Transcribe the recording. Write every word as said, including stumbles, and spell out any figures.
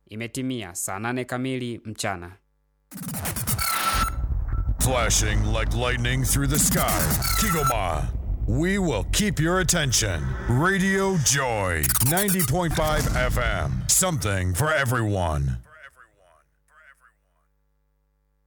Imetimia saa nane kamili mchana. Flashing like lightning through the sky. Kigoma. We will keep your attention. Radio Joy ninety point five F M. Something for everyone.